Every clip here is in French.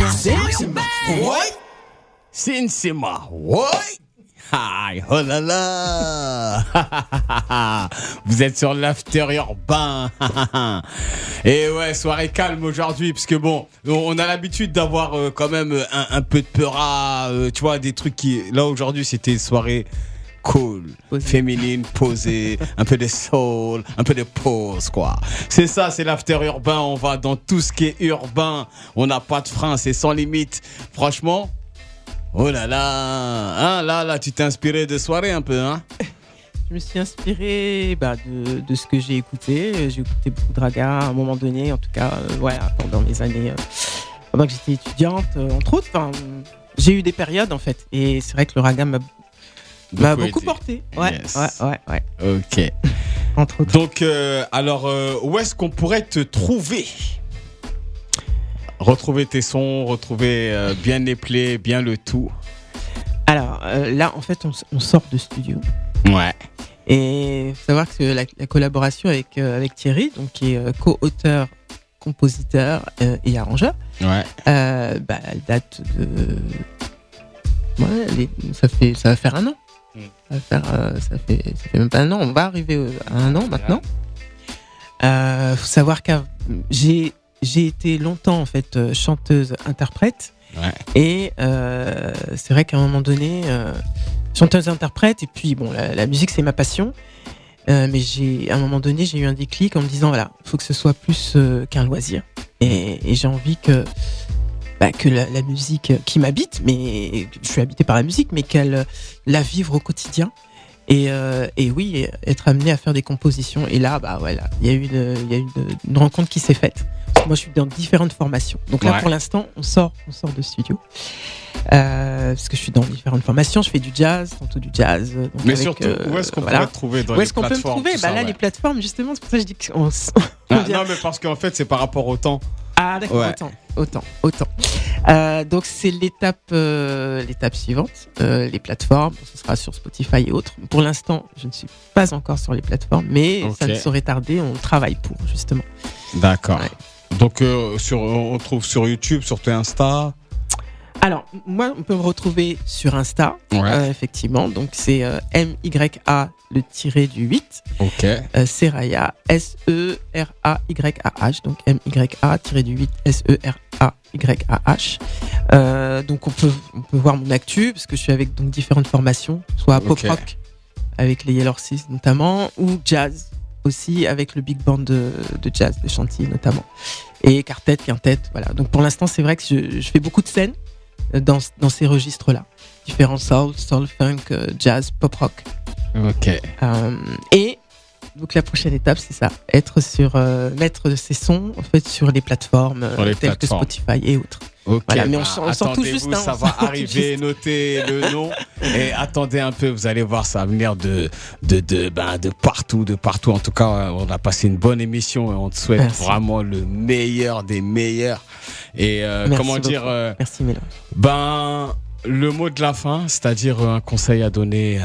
Sensima, ouais. Sensima, ouais. Aïe, oh là là. Vous êtes sur l'after urbain. Et ouais, soirée calme aujourd'hui, parce que bon, on a l'habitude d'avoir quand même un peu de peura, tu vois, des trucs qui... Là aujourd'hui, c'était soirée cool, féminine, posée, un peu de soul, un peu de pause, quoi. C'est ça, c'est l'after urbain. On va dans tout ce qui est urbain. On n'a pas de frein, c'est sans limite. Franchement, oh là là, hein, là, tu t'es inspiré de soirée un peu, hein? Je me suis inspiré de ce que j'ai écouté. J'ai écouté beaucoup de raga à un moment donné, en tout cas, pendant mes années, pendant que j'étais étudiante, entre autres. J'ai eu des périodes, en fait. Et c'est vrai que le raga m'a beaucoup porté. Ouais, yes. Ouais. Ok. Entre autres. Donc, alors, où est-ce qu'on pourrait te trouver? Retrouver tes sons, retrouver bien les plays, bien le tout. Alors, là, en fait, on sort de studio. Ouais. Et il faut savoir que la collaboration avec Thierry, donc, qui est co-auteur, compositeur et arrangeur, ouais. Elle date de... Ouais, ça va faire un an. Ça fait même pas un an. On va arriver à un an maintenant. Faut savoir que j'ai été longtemps en fait chanteuse-interprète. Ouais. Et c'est vrai qu'à un moment donné, chanteuse-interprète. Et puis bon, la musique c'est ma passion. Mais à un moment donné, j'ai eu un déclic en me disant voilà, faut que ce soit plus qu'un loisir. Et j'ai envie que la musique qui m'habite, mais je suis habité par la musique, mais qu'elle la vivre au quotidien. Et oui, être amené à faire des compositions. Et là, il y a eu une rencontre qui s'est faite. Parce que moi, je suis dans différentes formations. Donc là, pour l'instant, on sort de studio. Parce que je suis dans différentes formations. Je fais du jazz, tantôt du jazz. Donc mais surtout, où est-ce qu'on pourrait te trouver dans les plateformes? Où est-ce qu'on peut me trouver? Là, les plateformes, justement, c'est pour ça que je dis qu'on non, mais parce qu'en fait, c'est par rapport au temps. Ah, d'accord, ouais. Autant. Donc, c'est l'étape suivante, les plateformes. Ce sera sur Spotify et autres. Pour l'instant, je ne suis pas encore sur les plateformes, mais ça ne saurait tarder. On travaille pour, justement. D'accord. Ouais. Donc, on trouve sur YouTube, sur tes Insta. Alors, moi, on peut me retrouver sur Insta, effectivement. Donc, c'est MYA, le tiré du 8. Ok. Seraya, SERAYAH. Donc, MYA, tiré du 8, SERAYAH. Donc, on peut voir mon actu, parce que je suis avec donc, différentes formations, soit à pop rock, avec les Yellow Horses notamment, ou jazz aussi, avec le big band de jazz de Chantilly notamment. Et quartet, quintette, voilà. Donc, pour l'instant, c'est vrai que je fais beaucoup de scènes dans ces registres-là. Différents soul, funk, jazz, pop rock. Ok. Et donc la prochaine étape, c'est ça, mettre ces sons en fait sur les plateformes telles que Spotify et autres. Ok. Voilà, mais on sort tout juste. Ça va arriver. Notez le nom et attendez un peu. Vous allez voir, ça va venir de partout, En tout cas, on a passé une bonne émission et on te souhaite vraiment le meilleur des meilleurs. Et comment dire Merci Mélo. Le mot de la fin, c'est-à-dire un conseil à donner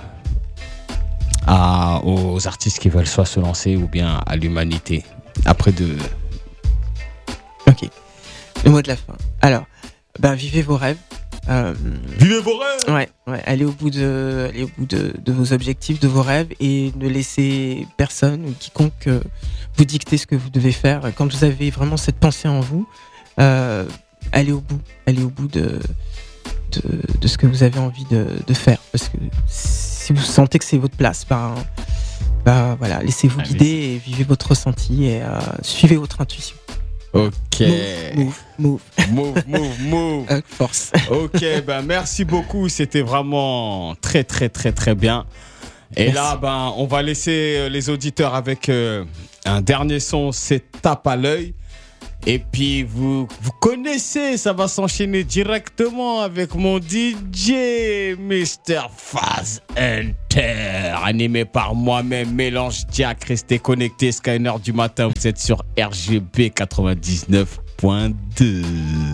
aux artistes qui veulent soit se lancer ou bien à l'humanité après de... Ok, le mot de la fin. Alors, vivez vos rêves. Vivez vos rêves. Ouais. Allez au bout de vos objectifs, de vos rêves, et ne laissez personne ou quiconque vous dicter ce que vous devez faire. Quand vous avez vraiment cette pensée en vous, allez au bout de ce que vous avez envie de faire, parce que si vous sentez que c'est votre place, voilà, laissez-vous guider et vivez votre ressenti et suivez votre intuition. Ok. Move. Force. Ok, merci beaucoup, c'était vraiment très très très très bien. Et merci. Là, on va laisser les auditeurs avec un dernier son, c'est Tape à l'œil. Et puis, vous connaissez, ça va s'enchaîner directement avec mon DJ, Mr. Faz Enter, animé par moi-même, Mélange Jack. Restez connectés, Skyner du matin, vous êtes sur RGB 99.2.